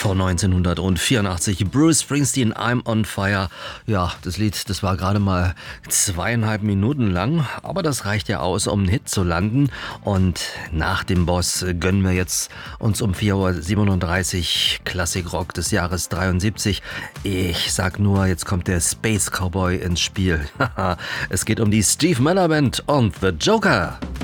von 1984. Bruce Springsteen, I'm on Fire. Ja, das Lied, das war gerade mal 2,5 Minuten lang, aber das reicht ja aus, um einen Hit zu landen. Und nach dem Boss gönnen wir jetzt uns um 4:37 Uhr Klassikrock des Jahres 73. Ich sag nur, jetzt kommt der Space Cowboy ins Spiel. Es geht um die Steve Miller Band und The Joker.